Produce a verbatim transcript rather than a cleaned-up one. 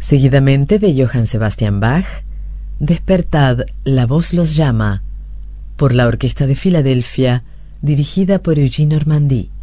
Seguidamente de Johann Sebastian Bach, Despertad, la voz los llama, por la Orquesta de Filadelfia, dirigida por Eugene Ormandy.